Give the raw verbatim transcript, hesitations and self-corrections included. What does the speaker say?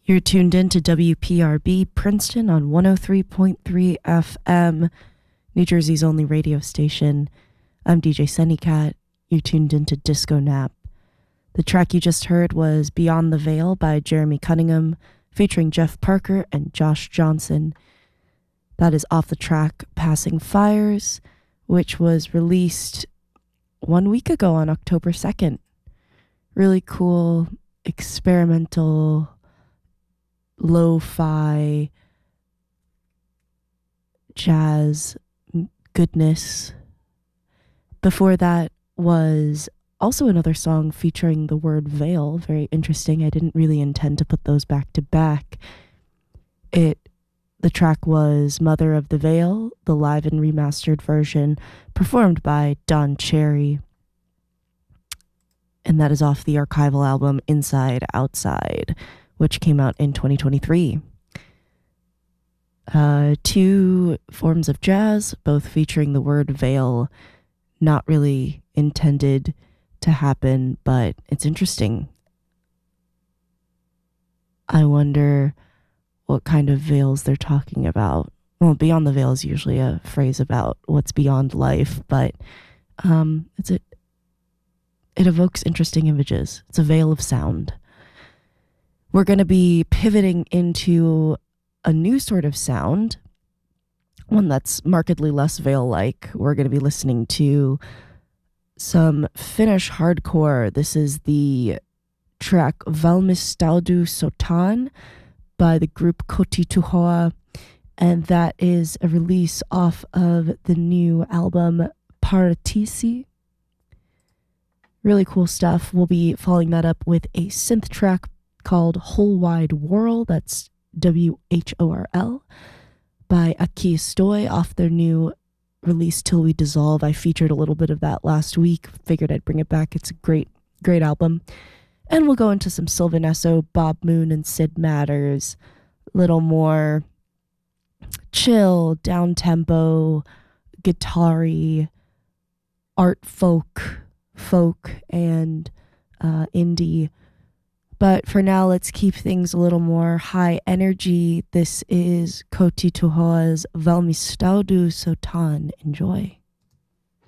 You're tuned in to W P R B Princeton on one oh three point three F M, New Jersey's only radio station. I'm D J Sunnycat. You're tuned into Disco Nap. The track you just heard was Beyond the Veil by Jeremy Cunningham, featuring Jeff Parker and Josh Johnson. That is off the track Passing Fires, which was released one week ago on October second. Really cool, experimental, lo-fi, jazz goodness. Before that was also another song featuring the word veil. Very interesting. I didn't really intend to put those back to back. It the track was Mother of the Veil, the live and remastered version performed by Don Cherry. And that is off the archival album Inside Outside, which came out in twenty twenty-three. Uh, two forms of jazz, both featuring the word veil, not really intended to happen, but it's interesting. I wonder what kind of veils they're talking about. Well, beyond the veil is usually a phrase about what's beyond life, but um, it's a, it evokes interesting images. It's a veil of sound. We're going to be pivoting into a new sort of sound, one that's markedly less veil-like. We're going to be listening to some Finnish hardcore. This is the track Valmistaudu Sotaan by the group Kotituhoa, and that is a release off of the new album Paratisi. Really cool stuff. We'll be following that up with a synth track called Whole Wide Whirl, that's W H O R L, by Aki Stoy off their new release Till We Dissolve. I featured a little bit of that last week. Figured I'd bring it back. It's a great, great album. And we'll go into some Sylvan Esso, Bob Moon, and Sid Matters. A little more chill, down-tempo, guitar-y, art folk, folk, and uh, indie. But for now, let's keep things a little more high energy. This is Kotituhoa's Valmistaudu Sotaan. Enjoy.